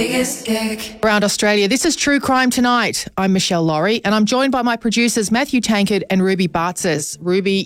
biggest ick. Around Australia, this is True Crime Tonight. I'm Michelle Laurie, and I'm joined by my producers Matthew Tankard and Ruby Bartzes. Ruby,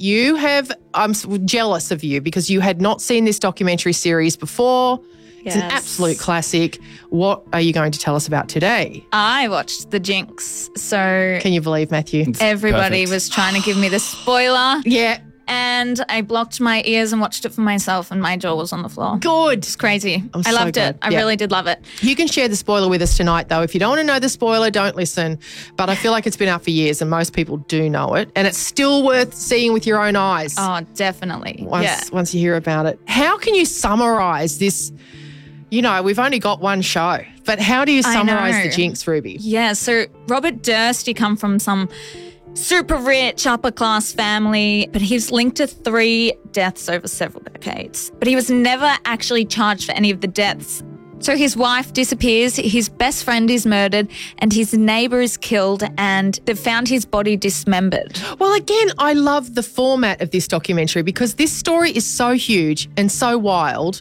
I'm jealous of you because you had not seen this documentary series before. It's an absolute classic. What are you going to tell us about today? I watched The Jinx, so... Can you believe, Matthew? Everybody was trying to give me the spoiler. Yeah. And I blocked my ears and watched it for myself, and my jaw was on the floor. Good. It's crazy. I loved it. I really did love it. You can share the spoiler with us tonight, though. If you don't want to know the spoiler, don't listen. But I feel like it's been out for years and most people do know it. And it's still worth seeing with your own eyes. Oh, definitely. Once you hear about it. How can you summarise this? You know, we've only got one show. But how do you summarise The Jinx, Ruby? Yeah, so Robert Durst, he come from some super rich, upper class family, but he's linked to 3 deaths over several decades. But he was never actually charged for any of the deaths. So his wife disappears, his best friend is murdered, and his neighbour is killed, and they've found his body dismembered. Well, again, I love the format of this documentary because this story is so huge and so wild,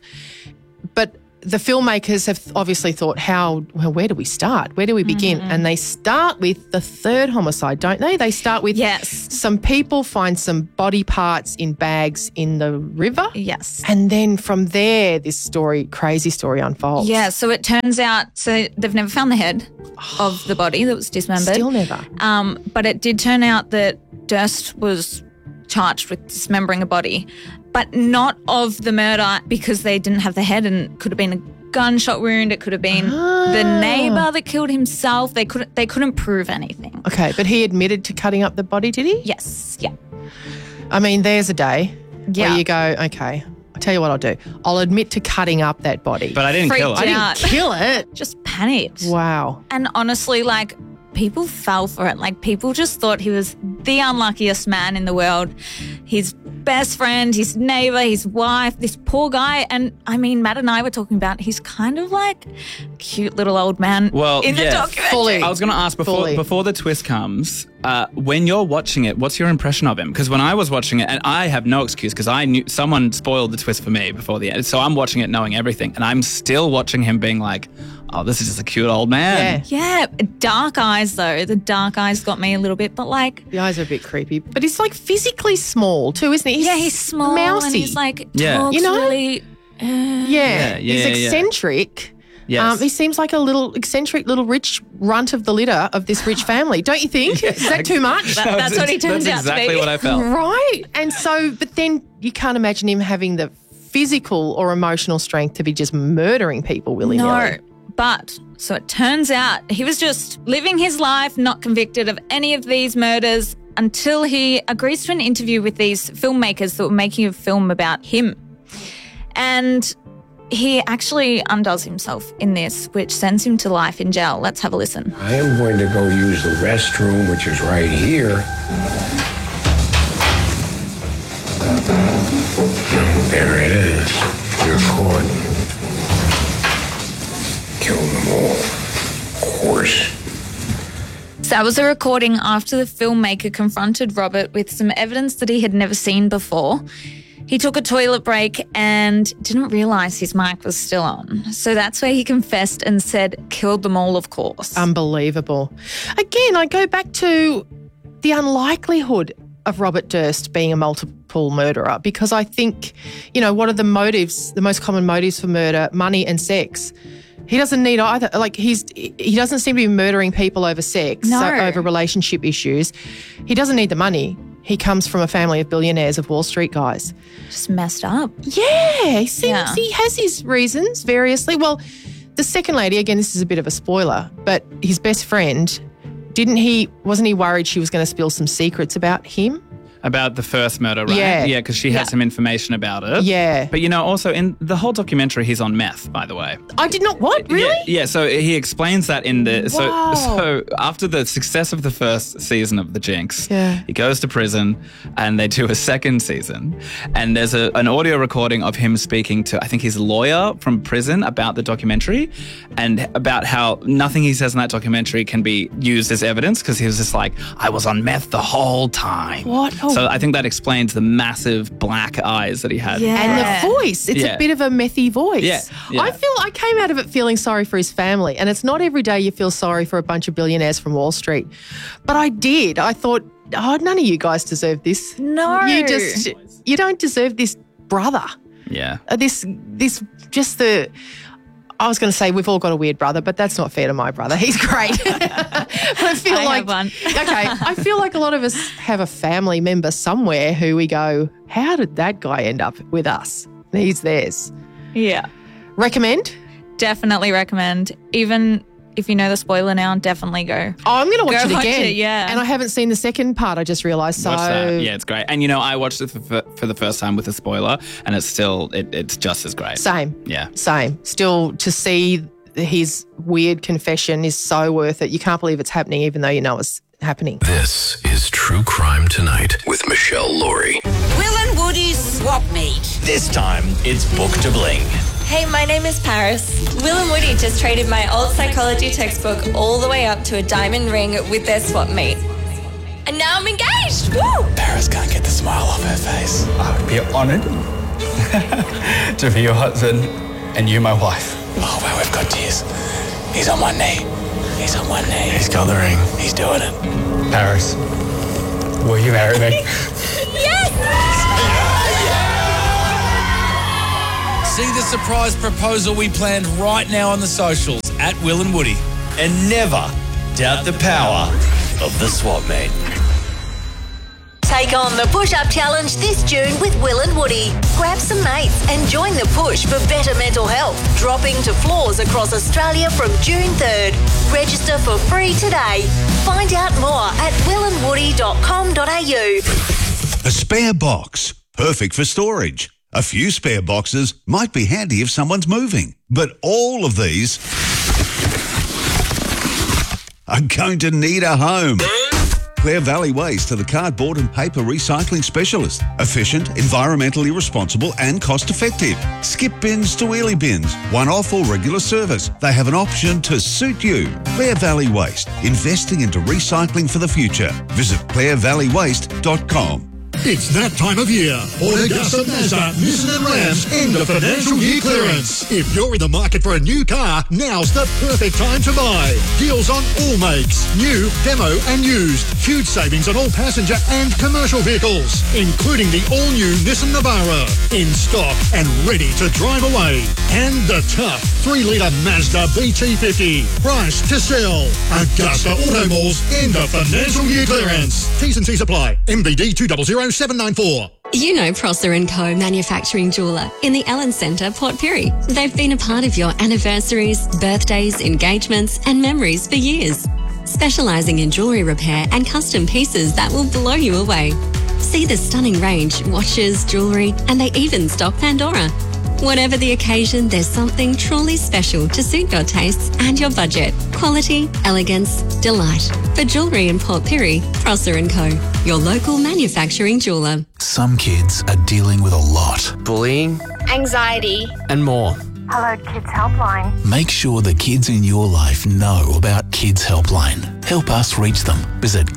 but the filmmakers have obviously thought, where do we start? Where do we begin? And they start with the third homicide, don't they? They start with some people find some body parts in bags in the river. Yes. And then from there, this crazy story unfolds. Yeah, so it turns out, so they've never found the head of the body that was dismembered. Still never. But it did turn out that Durst was charged with dismembering a body, but not of the murder because they didn't have the head, and it could have been a gunshot wound. It could have been the neighbour that killed himself. They couldn't prove anything. Okay, but he admitted to cutting up the body, did he? Yes, yeah. I mean, there's a day where you go, okay, I'll tell you what I'll do. I'll admit to cutting up that body. But I didn't kill it. Freaked I out. didn't kill it. Just panicked. Wow. And honestly, people fell for it. People just thought he was the unluckiest man in the world. His best friend, his neighbour, his wife, this poor guy. And I mean, Matt and I were talking about he's kind of like a cute little old man in the documentary. Fully. I was going to ask before the twist comes, when you're watching it, what's your impression of him? Because when I was watching it, and I have no excuse because I knew someone spoiled the twist for me before the end. So I'm watching it knowing everything. And I'm still watching him being like, oh, this is just a cute old man. Yeah, dark eyes though. The dark eyes got me a little bit, but the eyes are a bit creepy. But he's physically small too, isn't he? He's small, mousy. and he's talks really. He's eccentric. Yes. He seems like a little eccentric, little rich runt of the litter of this rich family, don't you think? Is that too much? That's what he turns out to be. That's exactly what I felt. Right. And so, but then you can't imagine him having the physical or emotional strength to be just murdering people willy-nilly. No. But, so it turns out he was just living his life, not convicted of any of these murders, until he agrees to an interview with these filmmakers that were making a film about him. And he actually undoes himself in this, which sends him to life in jail. Let's have a listen. I am going to go use the restroom, which is right here. There it is. You're caught. Kill them all. Of course. So that was a recording after the filmmaker confronted Robert with some evidence that he had never seen before. He took a toilet break and didn't realise his mic was still on. So that's where he confessed and said, killed them all, of course. Unbelievable. Again, I go back to the unlikelihood of Robert Durst being a multiple murderer because I think, what are the motives, the most common motives for murder? Money and sex. He doesn't need either. He doesn't seem to be murdering people over sex, over relationship issues. He doesn't need the money. He comes from a family of billionaires, of Wall Street guys. Just messed up. Yeah, he seems he has his reasons variously. Well, the second lady, again, this is a bit of a spoiler, but his best friend, wasn't he worried she was going to spill some secrets about him? About the first murder, right? Yeah, because she had some information about it. Yeah. But, also in the whole documentary, he's on meth, by the way. I did not, what? Really? Yeah, so he explains that in the... Wow. So after the success of the first season of The Jinx, he goes to prison and they do a second season. And there's an audio recording of him speaking to, I think, his lawyer from prison about the documentary and about how nothing he says in that documentary can be used as evidence because he was just like, I was on meth the whole time. What a So I think that explains the massive black eyes that he had. Yeah. And the voice. It's a bit of a methy voice. Yeah. I came out of it feeling sorry for his family. And it's not every day you feel sorry for a bunch of billionaires from Wall Street. But I did. I thought, none of you guys deserve this. No. You don't deserve this brother. Yeah. I was going to say we've all got a weird brother, but that's not fair to my brother. He's great. But I feel have one. I feel like a lot of us have a family member somewhere who we go, how did that guy end up with us? He's theirs. Yeah. Recommend? Definitely recommend. Even if you know the spoiler now, definitely go. Oh, I'm going to watch it watch again. it, yeah. And I haven't seen the second part, I just realised. So Watch that. Yeah, it's great. And, I watched it for the first time with a spoiler, and it's still, it's just as great. Same. Yeah. Same. Still, to see his weird confession is so worth it. You can't believe it's happening, even though you know it's happening. This is True Crime Tonight with Michelle Laurie. Will and Woody's swap meet. This time, it's Book to Bling. Hey, my name is Paris. Will and Woody just traded my old psychology textbook all the way up to a diamond ring with their swap meet. And now I'm engaged! Woo! Paris can't get the smile off her face. I would be honoured to be your husband and you my wife. Oh, wow, we've got tears. He's on one knee. He's on one knee. He's got the ring. He's doing it. Paris, will you marry me? Yes! See the surprise proposal we planned right now on the socials at Will and Woody. And never doubt the power of the swap meet. Take on the push-up challenge this June with Will and Woody. Grab some mates and join the push for better mental health. Dropping to floors across Australia from June 3rd. Register for free today. Find out more at willandwoody.com.au. A spare box, perfect for storage. A few spare boxes might be handy if someone's moving, but all of these are going to need a home. Clare Valley Waste are the cardboard and paper recycling specialist. Efficient, environmentally responsible and cost-effective. Skip bins to wheelie bins, one-off or regular service. They have an option to suit you. Clare Valley Waste, investing into recycling for the future. Visit clarevalleywaste.com. It's that time of year. Augusta Mazda, Nissan and Rams end of financial year clearance. If you're in the market for a new car, now's the perfect time to buy. Deals on all makes, new, demo and used. Huge savings on all passenger and commercial vehicles, including the all-new Nissan Navara. In stock and ready to drive away. And the tough 3-litre Mazda BT50. Price to sell. Augusta Auto Malls end of financial year clearance. T's and C's apply. MBD 200794. You know Prosser & Co. Manufacturing Jeweller in the Ellen Centre, Port Pirie. They've been a part of your anniversaries, birthdays, engagements and memories for years. Specialising in jewellery repair and custom pieces that will blow you away. See the stunning range, watches, jewellery, and they even stock Pandora. Whatever the occasion, there's something truly special to suit your tastes and your budget. Quality, elegance, delight. For jewellery in Port Pirie, Prosser & Co. Your local manufacturing jeweller. Some kids are dealing with a lot. Bullying, Anxiety. and more. Hello, Kids Helpline. Make sure the kids in your life know about Kids Helpline. Help us reach them. Visit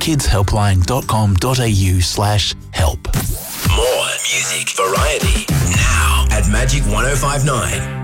kidshelpline.com.au/help. More music variety now at Magic 105.9.